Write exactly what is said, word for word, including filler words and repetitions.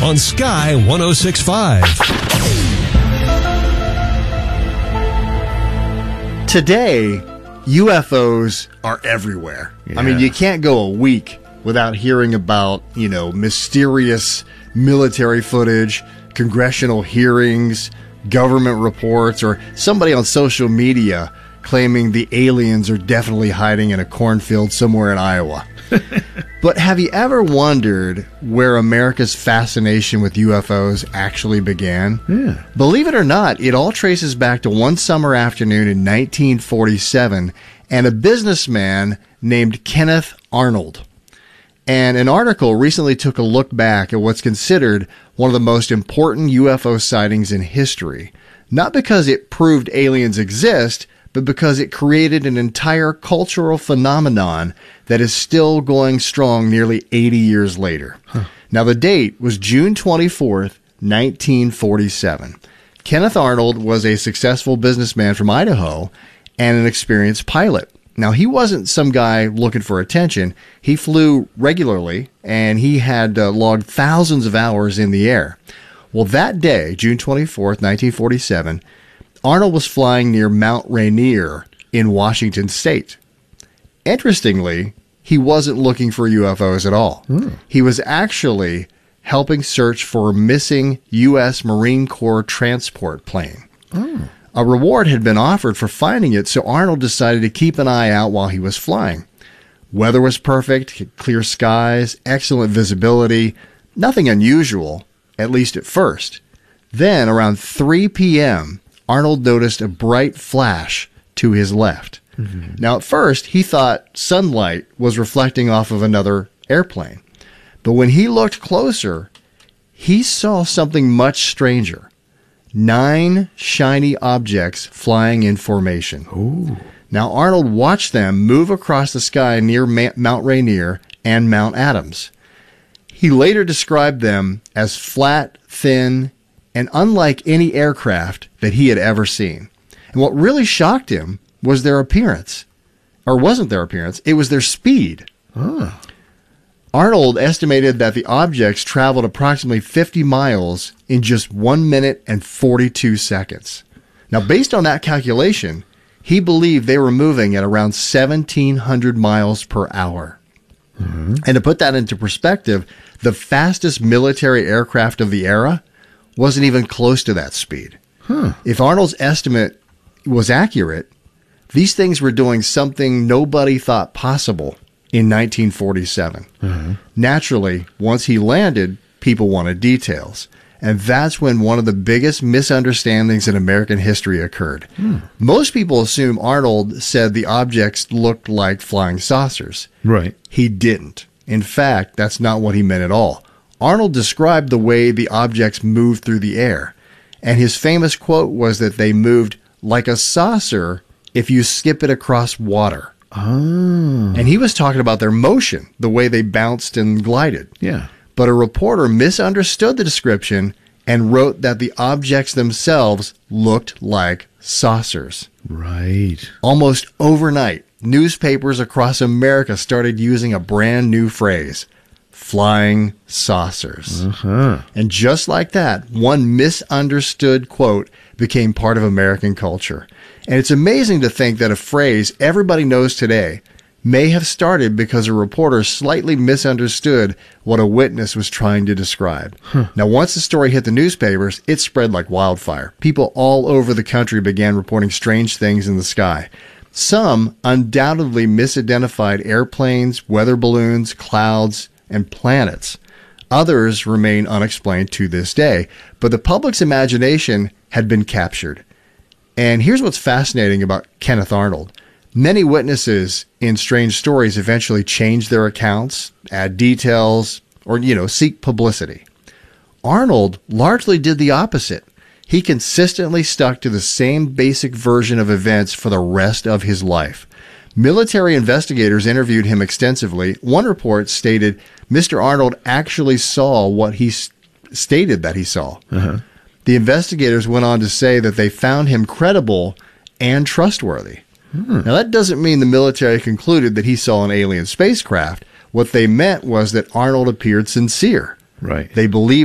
on Sky one oh six point five. Today, U F Os are everywhere. Yeah. I mean, you can't go a week without hearing about, you know, mysterious military footage, congressional hearings, government reports, or somebody on social media claiming the aliens are definitely hiding in a cornfield somewhere in Iowa. But have you ever wondered where America's fascination with U F Os actually began? Yeah. Believe it or not, it all traces back to one summer afternoon in nineteen forty-seven and a businessman named Kenneth Arnold. And an article recently took a look back at what's considered one of the most important U F O sightings in history. Not because it proved aliens exist, but because it created an entire cultural phenomenon that is still going strong nearly eighty years later. Huh. Now, the date was June twenty-fourth, nineteen forty-seven. Kenneth Arnold was a successful businessman from Idaho and an experienced pilot. Now, he wasn't some guy looking for attention. He flew regularly, and he had uh, logged thousands of hours in the air. Well, that day, June twenty-fourth, nineteen forty-seven, Arnold was flying near Mount Rainier in Washington State. Interestingly, he wasn't looking for U F Os at all. Hmm. He was actually helping search for a missing U S Marine Corps transport plane. Hmm. A reward had been offered for finding it, so Arnold decided to keep an eye out while he was flying. Weather was perfect, clear skies, excellent visibility, nothing unusual, at least at first. Then, around three p.m., Arnold noticed a bright flash to his left. Mm-hmm. Now, at first, he thought sunlight was reflecting off of another airplane. But when he looked closer, he saw something much stranger. Nine shiny objects flying in formation. Ooh. Now, Arnold watched them move across the sky near Ma- Mount Rainier and Mount Adams. He later described them as flat, thin, and unlike any aircraft that he had ever seen. And what really shocked him was their appearance. Or wasn't their appearance, it was their speed. Oh. Arnold estimated that the objects traveled approximately fifty miles in just one minute and forty-two seconds. Now, based on that calculation, he believed they were moving at around seventeen hundred miles per hour. Mm-hmm. And to put that into perspective, the fastest military aircraft of the era wasn't even close to that speed. Huh. If Arnold's estimate was accurate, these things were doing something nobody thought possible in nineteen forty-seven. Mm-hmm. Naturally, once he landed, people wanted details. And that's when one of the biggest misunderstandings in American history occurred. Hmm. Most people assume Arnold said the objects looked like flying saucers. Right. He didn't. In fact, that's not what he meant at all. Arnold described the way the objects moved through the air. And his famous quote was that they moved like a saucer if you skip it across water. Oh. And he was talking about their motion, the way they bounced and glided. Yeah. But a reporter misunderstood the description and wrote that the objects themselves looked like saucers. Right. Almost overnight, newspapers across America started using a brand new phrase, flying saucers. Uh-huh. And just like that, one misunderstood quote became part of American culture. And it's amazing to think that a phrase everybody knows today may have started because a reporter slightly misunderstood what a witness was trying to describe. Huh. Now, once the story hit the newspapers, it spread like wildfire. People all over the country began reporting strange things in the sky. Some undoubtedly misidentified airplanes, weather balloons, clouds, and planets. Others remain unexplained to this day, but the public's imagination had been captured. And here's what's fascinating about Kenneth Arnold. Many witnesses in strange stories eventually change their accounts, add details, or, you know, seek publicity. Arnold largely did the opposite. He consistently stuck to the same basic version of events for the rest of his life. Military investigators interviewed him extensively. One report stated Mister Arnold actually saw what he s- stated that he saw. Uh-huh. The investigators went on to say that they found him credible and trustworthy. Hmm. Now, that doesn't mean the military concluded that he saw an alien spacecraft. What they meant was that Arnold appeared sincere. Right. They believed